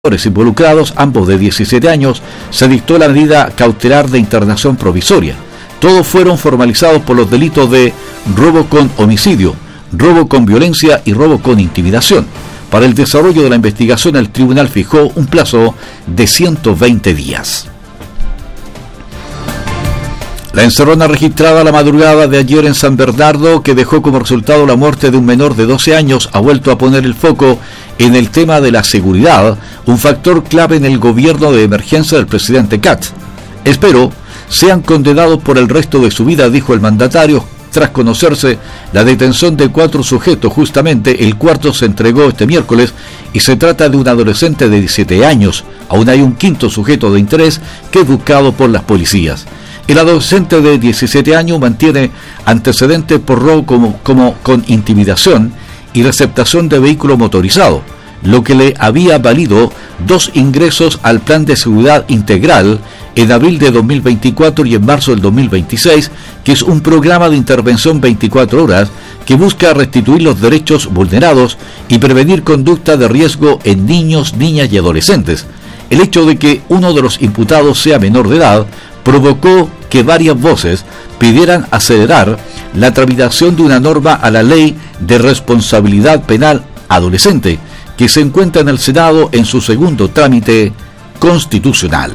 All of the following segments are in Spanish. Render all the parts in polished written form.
involucrados, ambos de 17 años, se dictó la medida cautelar de internación provisoria. Todos fueron formalizados por los delitos de robo con homicidio, robo con violencia y robo con intimidación. Para el desarrollo de la investigación, el tribunal fijó un plazo de 120 días. La encerrona registrada la madrugada de ayer en San Bernardo, que dejó como resultado la muerte de un menor de 12 años, ha vuelto a poner el foco en el tema de la seguridad, un factor clave en el gobierno de emergencia del presidente Katz. Espero sean condenados por el resto de su vida, dijo el mandatario, tras conocerse la detención de 4 sujetos. Justamente el cuarto se entregó este miércoles y se trata de un adolescente de 17 años. Aún hay un quinto sujeto de interés que es buscado por las policías. El adolescente de 17 años mantiene antecedentes por robo con intimidación y receptación de vehículo motorizado, lo que le había valido 2 ingresos al Plan de Seguridad Integral en abril de 2024 y en marzo del 2026, que es un programa de intervención 24 horas que busca restituir los derechos vulnerados y prevenir conducta de riesgo en niños, niñas y adolescentes. El hecho de que uno de los imputados sea menor de edad provocó que varias voces pidieran acelerar la tramitación de una norma a la Ley de Responsabilidad Penal Adolescente, que se encuentra en el Senado en su segundo trámite constitucional.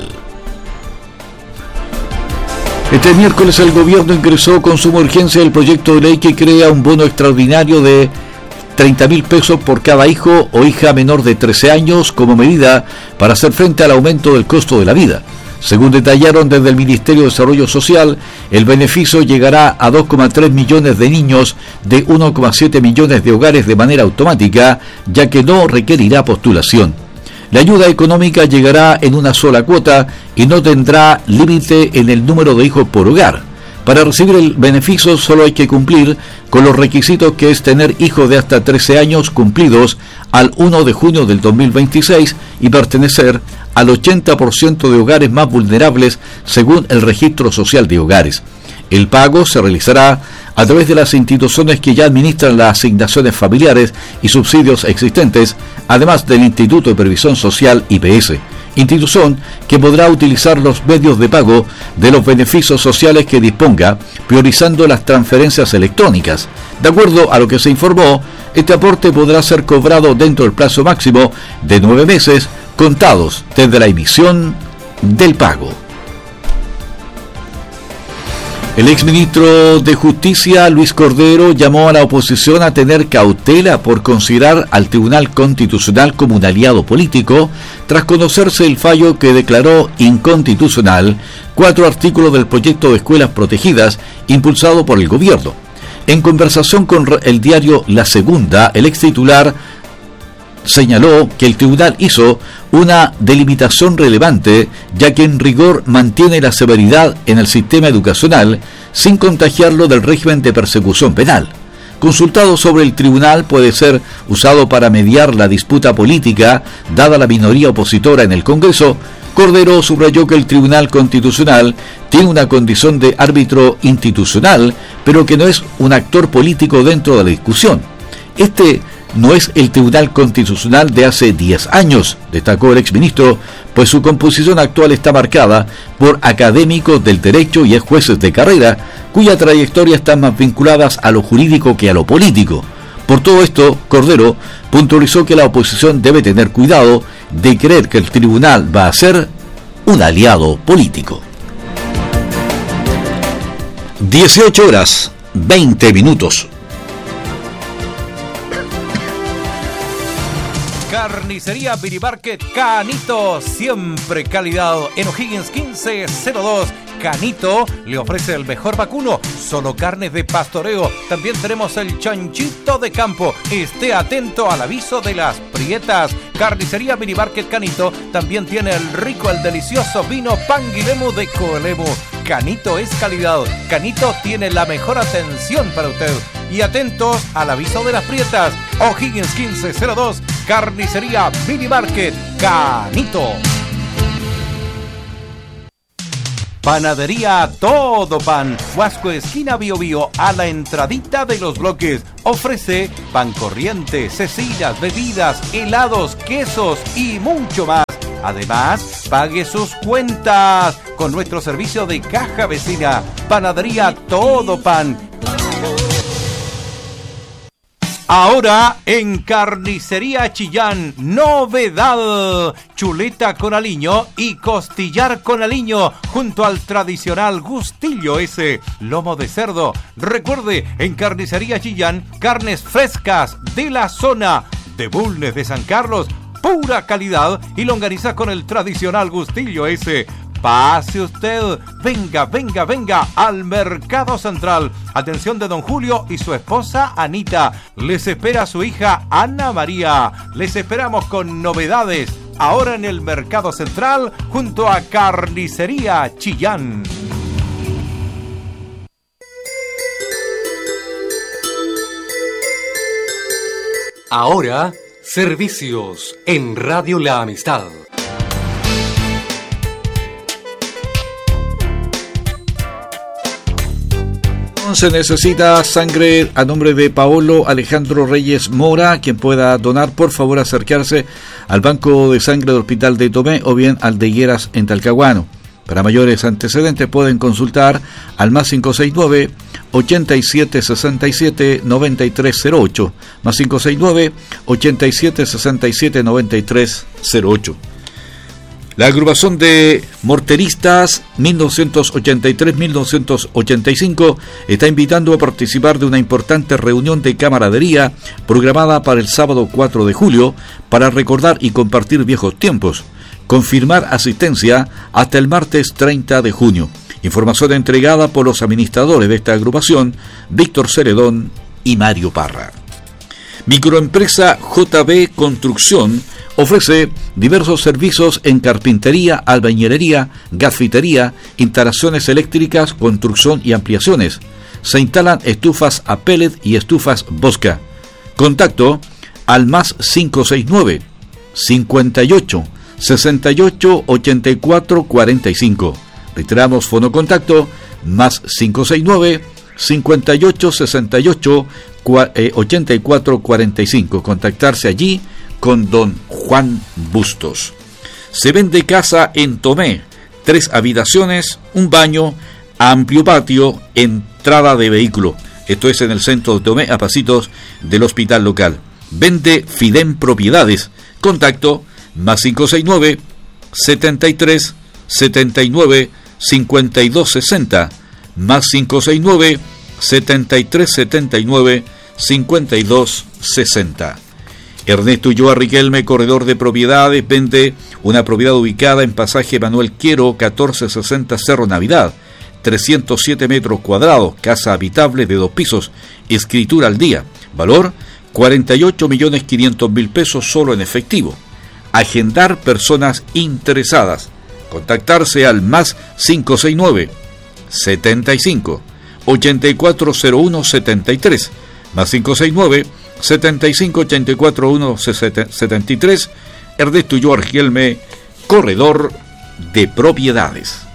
Este miércoles el gobierno ingresó con suma urgencia el proyecto de ley que crea un bono extraordinario de 30.000 pesos por cada hijo o hija menor de 13 años como medida para hacer frente al aumento del costo de la vida. Según detallaron desde el Ministerio de Desarrollo Social, el beneficio llegará a 2,3 millones de niños de 1,7 millones de hogares de manera automática, ya que no requerirá postulación. La ayuda económica llegará en una sola cuota y no tendrá límite en el número de hijos por hogar. Para recibir el beneficio solo hay que cumplir con los requisitos, que es tener hijos de hasta 13 años cumplidos al 1 de junio del 2026 y pertenecer al 80% de hogares más vulnerables según el Registro Social de Hogares. El pago se realizará a través de las instituciones que ya administran las asignaciones familiares y subsidios existentes, además del Instituto de Previsión Social IPS, institución que podrá utilizar los medios de pago de los beneficios sociales que disponga, priorizando las transferencias electrónicas. De acuerdo a lo que se informó, este aporte podrá ser cobrado dentro del plazo máximo de 9 meses, contados desde la emisión del pago. El exministro de Justicia, Luis Cordero, llamó a la oposición a tener cautela por considerar al Tribunal Constitucional como un aliado político, tras conocerse el fallo que declaró inconstitucional 4 artículos del proyecto de escuelas protegidas impulsado por el gobierno. En conversación con el diario La Segunda, el extitular señaló que el tribunal hizo una delimitación relevante, ya que en rigor mantiene la severidad en el sistema educacional sin contagiarlo del régimen de persecución penal. Consultado sobre el tribunal puede ser usado para mediar la disputa política, dada la minoría opositora en el Congreso, Cordero subrayó que el Tribunal Constitucional tiene una condición de árbitro institucional, pero que no es un actor político dentro de la discusión. Este no es el Tribunal Constitucional de hace 10 años, destacó el exministro, pues su composición actual está marcada por académicos del derecho y jueces de carrera, cuya trayectoria está más vinculadas a lo jurídico que a lo político. Por todo esto, Cordero puntualizó que la oposición debe tener cuidado de creer que el tribunal va a ser un aliado político. 18:20. Carnicería Mini Market Canito, siempre calidad. En O'Higgins 1502, Canito le ofrece el mejor vacuno, solo carnes de pastoreo. También tenemos el chanchito de campo. Esté atento al aviso de las prietas. Carnicería Mini Market Canito también tiene el rico, el delicioso vino Panguilemu de Coelemu. Canito es calidad. Canito tiene la mejor atención para usted. Y atentos al aviso de las prietas. O'Higgins 1502, Carnicería Mini Market Canito. Panadería Todo Pan, Huasco esquina Bio Bio, a la entradita de Los Bloques. Ofrece pan corriente, cecinas, bebidas, helados, quesos y mucho más. Además, pague sus cuentas con nuestro servicio de caja vecina. Panadería Todo Pan. Ahora en Carnicería Chillán, novedad, chuleta con aliño y costillar con aliño junto al tradicional gustillo ese, lomo de cerdo. Recuerde, en Carnicería Chillán, carnes frescas de la zona de Bulnes de San Carlos, pura calidad, y longaniza con el tradicional gustillo ese. Pase usted, venga al Mercado Central. Atención de don Julio y su esposa Anita. Les espera su hija Ana María. Les esperamos con novedades ahora en el Mercado Central junto a Carnicería Chillán. Ahora, servicios en Radio La Amistad. Se necesita sangre a nombre de Paolo Alejandro Reyes Mora. Quien pueda donar, por favor acercarse al banco de sangre del Hospital de Tomé o bien al de Higueras en Talcahuano. Para mayores antecedentes pueden consultar al más 569 8767 9308, más 569 8767 9308. La agrupación de morteristas 1983-1985 está invitando a participar de una importante reunión de camaradería programada para el sábado 4 de julio para recordar y compartir viejos tiempos. Confirmar asistencia hasta el martes 30 de junio. Información entregada por los administradores de esta agrupación, Víctor Ceredón y Mario Parra. Microempresa JB Construcción ofrece diversos servicios en carpintería, albañilería, gasfitería, instalaciones eléctricas, construcción y ampliaciones. Se instalan estufas a pellet y estufas Bosca. Contacto al más 569 58 68 84 45. Reiteramos fonocontacto más 569 58 68 84 45. Contactarse allí con don Juan Bustos. Se vende casa en Tomé, 3 habitaciones, un baño, amplio patio, entrada de vehículo. Esto es en el centro de Tomé, a pasitos del hospital local. Vende Fidem Propiedades. Contacto más 569 73 79 52 60, más 569 73 79 52 60. Ernesto Ulloa Riquelme, corredor de propiedades, vende una propiedad ubicada en pasaje Manuel Quiero, 1460 Cerro Navidad, 307 metros cuadrados, casa habitable de 2 pisos, escritura al día, valor 48.500.000 pesos solo en efectivo. Agendar personas interesadas. Contactarse al más 569 75 8401 73, más 569 75 8401 73. Ernesto Ulloa Riquelme, corredor de propiedades.